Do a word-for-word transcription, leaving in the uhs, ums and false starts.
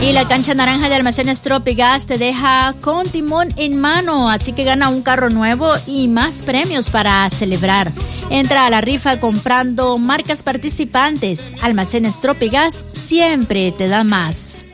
Y la cancha naranja de Almacenes Tropigas te deja con timón en mano, así que gana un carro nuevo y más premios para celebrar. Entra a la rifa comprando marcas participantes. Almacenes Tropigas siempre te da más.